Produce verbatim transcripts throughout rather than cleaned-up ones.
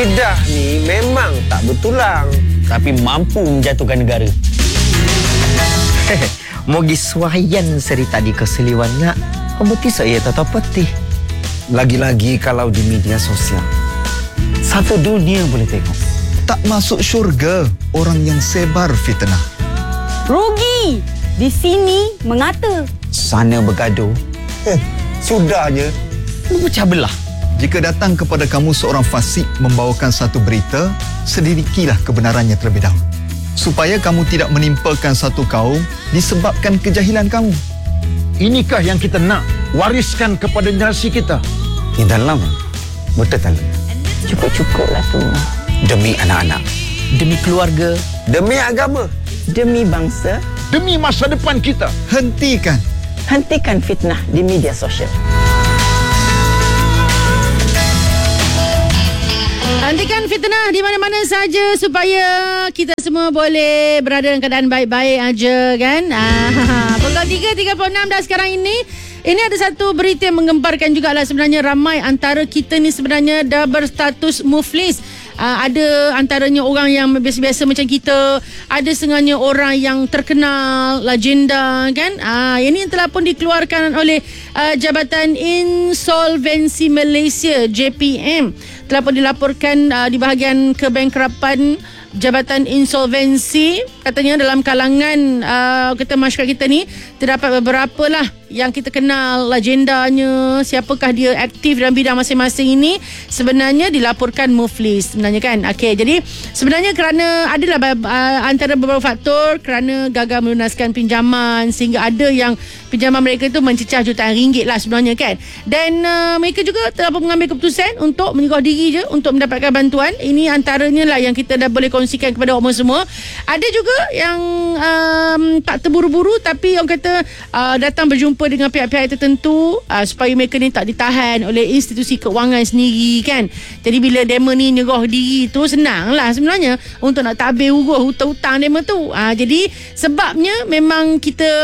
Kedah ni memang tak bertulang, tapi mampu menjatuhkan negara. Mogi suayan cerita di keseliwan ngak. Pembeti saya tak tahu peti. lagi-lagi kalau di media sosial. Satu dunia boleh tengok. Tak masuk syurga orang yang sebar fitnah. Rugi. Di sini mengata. Sana bergaduh. Eh, sudahnya. Pecah belah. Jika datang kepada kamu seorang fasik membawakan satu berita, selidikilah kebenarannya terlebih dahulu. Supaya kamu tidak menimpakan satu kaum disebabkan kejahilan kamu. Inikah yang kita nak wariskan kepada generasi kita? Di dalam bertetangga. Cukup-cukuplah tu. Demi anak-anak. Demi keluarga. Demi agama. Demi bangsa, Demi masa depan kita. Hentikan. hentikan fitnah di media sosial. Hentikan fitnah di mana-mana saja supaya kita semua boleh berada dalam keadaan baik-baik aja kan. Ah, pukul tiga tiga puluh enam dah sekarang ini. Ini ada satu berita yang menggemparkan jugalah sebenarnya ramai antara kita ni sebenarnya dah berstatus muflis. Uh, ada antaranya orang yang biasa-biasa macam kita, ada setengahnya orang yang terkenal, legenda kan. Uh, ini telah pun dikeluarkan oleh uh, Jabatan Insolvensi Malaysia J P M. Telah pun dilaporkan uh, di bahagian kebankrapan Jabatan Insolvensi. Katanya dalam kalangan uh, kita masyarakat kita ni terdapat beberapa lah yang kita kenal legendanya, siapakah dia aktif dalam bidang masing-masing ini, sebenarnya dilaporkan muflis sebenarnya kan. Okey, jadi sebenarnya kerana adalah uh, antara beberapa faktor, kerana gagal melunaskan pinjaman sehingga ada yang pinjaman mereka itu mencecah jutaan ringgit lah sebenarnya kan. Dan uh, mereka juga telah mengambil keputusan untuk menyerah diri je untuk mendapatkan bantuan. Ini antaranya lah yang kita dah boleh kongsikan kepada umum semua. Ada juga yang um, tak terburu-buru tapi orang kata uh, datang berjumpa dengan pihak-pihak tertentu uh, supaya mereka ni tak ditahan oleh institusi keuangan sendiri kan. Jadi bila demo ni nyerah diri tu senang lah sebenarnya untuk nak tabir urus hutang-hutang demo tu. uh, Jadi sebabnya memang kita,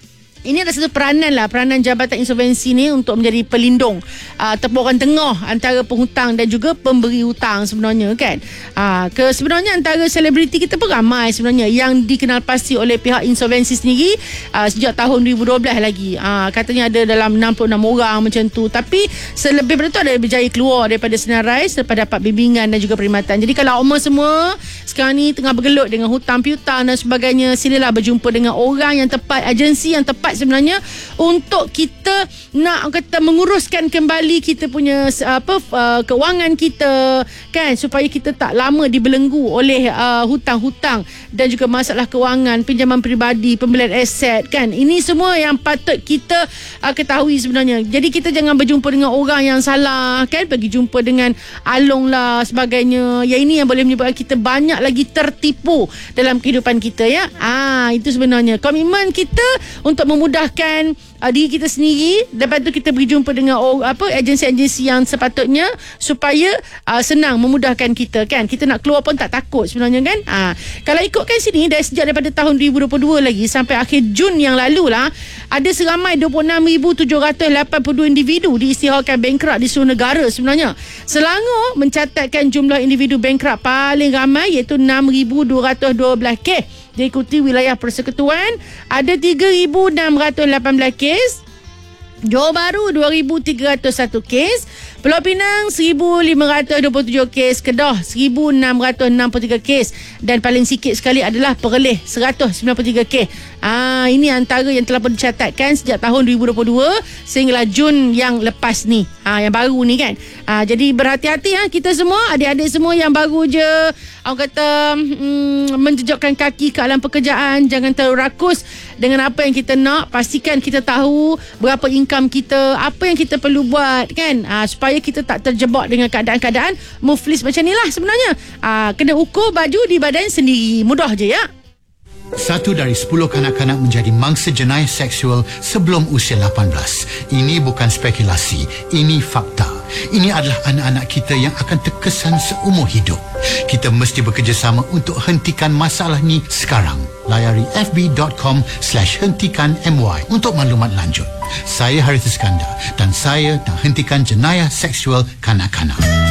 ini ada satu peranan lah, peranan Jabatan Insolvensi ni untuk menjadi pelindung uh, tepuran tengah antara penghutang dan juga pemberi hutang sebenarnya kan. Uh, ke sebenarnya antara selebriti kita pun ramai sebenarnya yang dikenal pasti oleh pihak insolvensi sendiri uh, sejak tahun dua ribu dua belas lagi. Uh, katanya ada dalam enam puluh enam orang macam tu. Tapi selebih daripada tu ada berjaya keluar daripada senarai selepas dapat bimbingan dan juga perkhidmatan. Jadi kalau umur semua sekarang ni tengah bergelut dengan hutang piutang dan sebagainya, silalah berjumpa dengan orang yang tepat, agensi yang tepat sebenarnya untuk kita nak kata menguruskan kembali kita punya apa uh, keuangan kita kan, supaya kita tak lama dibelenggu oleh uh, hutang-hutang dan juga masalah keuangan, pinjaman peribadi, pembelian aset kan. Ini semua yang patut kita uh, ketahui sebenarnya. Jadi kita jangan berjumpa dengan orang yang salah kan, pergi jumpa dengan along lah sebagainya. Yang ini yang boleh menyebabkan kita banyak lagi tertipu dalam kehidupan kita ya. Ah, itu sebenarnya komitmen kita untuk memudahkan uh, diri kita sendiri. Lepas tu kita pergi jumpa dengan oh, apa agensi-agensi yang sepatutnya supaya uh, senang memudahkan kita kan. Kita nak keluar pun tak takut sebenarnya kan. Uh, kalau ikutkan sini dari sejak daripada tahun dua ribu dua puluh dua lagi sampai akhir Jun yang lalu lah, ada seramai dua puluh enam ribu tujuh ratus lapan puluh dua individu diisytiharkan bankrupt di seluruh negara sebenarnya. Selangor mencatatkan jumlah individu bankrupt paling ramai iaitu enam ribu dua ratus dua belas kes. Diikuti wilayah Persekutuan ada tiga ribu enam ratus lapan belas kes, Johor Bahru dua ribu tiga ratus satu kes, Pulau Pinang seribu lima ratus dua puluh tujuh kes, Kedah seribu enam ratus enam puluh tiga kes dan paling sikit sekali adalah Perlis seratus sembilan puluh tiga kes. Ah, ini antara yang telah pun dicatatkan sejak tahun dua ribu dua puluh dua sehinggalah Jun yang lepas ni. Ah, yang baru ni kan. Ah, jadi berhati-hati ha, kita semua, adik-adik semua yang baru je orang kata hmm, menjejakkan kaki ke alam pekerjaan, jangan terlalu rakus dengan apa yang kita nak. Pastikan kita tahu berapa income kita, apa yang kita perlu buat kan, ah, supaya kita tak terjebak dengan keadaan-keadaan muflis macam ni lah sebenarnya. Ah, kena ukur baju di badan sendiri, mudah je ya. Satu dari sepuluh kanak-kanak menjadi mangsa jenayah seksual sebelum usia lapan belas. Ini bukan spekulasi, ini fakta. Ini adalah anak-anak kita yang akan terkesan seumur hidup. Kita mesti bekerjasama untuk hentikan masalah ni sekarang. Layari f b dot com slash hentikan m y untuk maklumat lanjut. Saya Harith Iskandar dan saya nak hentikan jenayah seksual kanak-kanak.